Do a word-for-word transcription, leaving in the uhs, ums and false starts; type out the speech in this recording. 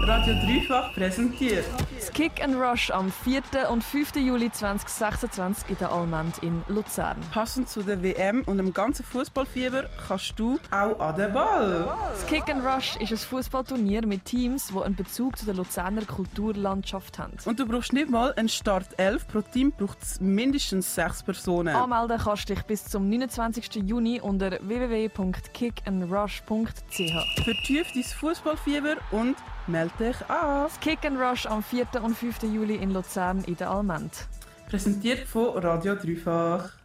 Radio Dreifach präsentiert Das Kick and Rush am vierten und fünften Juli zweitausendsechsundzwanzig in der Allmend in Luzern. Passend zu der W M und dem ganzen Fußballfieber kannst du auch an den Ball. Das Kick and Rush ist ein Fußballturnier mit Teams, die einen Bezug zu der Luzerner Kulturlandschaft haben. Und du brauchst nicht mal einen Startelf. Pro Team braucht es mindestens sechs Personen. Anmelden kannst du dich bis zum neunundzwanzigsten Juni unter w w w punkt kick and rush punkt c h. Vertief dein Fußballfieber und melde dich an. Das Kick and Rush am vierten und fünften Juli in Luzern in der Allmend. Präsentiert von Radio Dreifach.